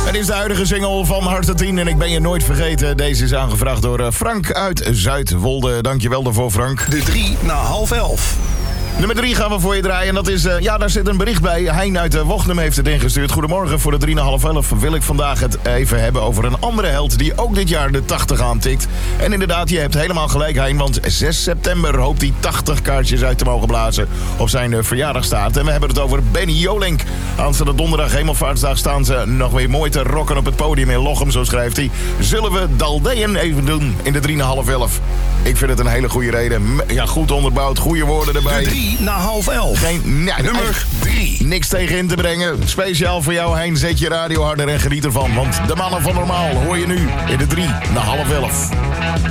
Het is de huidige single van Harte 10 en ik ben je nooit vergeten. Deze is aangevraagd door Frank uit Zuidwolde. Dankjewel daarvoor, Frank. De 3 na half 11. Nummer 3 gaan we voor je draaien. En dat is, daar zit een bericht bij. Hein uit Wochnum heeft het ingestuurd. Goedemorgen, voor de 3 na half 11 wil ik vandaag het even hebben over een andere held die ook dit jaar de 80 aantikt. En inderdaad, je hebt helemaal gelijk, Hein, want 6 september hoopt hij 80 kaartjes uit te mogen blazen op zijn verjaardagstaart. En we hebben het over Benny Jolink. Aanstaande donderdag Hemelvaartsdag staan ze nog weer mooi te rocken op het podium in Lochem, zo schrijft hij. Zullen we Daldeën even doen in de 3 na half 11? Ik vind het een hele goede reden. Ja, goed onderbouwd, goede woorden erbij. De 3 na half 11. Nummer 3. Niks tegen in te brengen. Speciaal voor jou, Hein. Zet je radio harder en geniet ervan. Want de mannen van normaal hoor je nu in de 3 na half 11.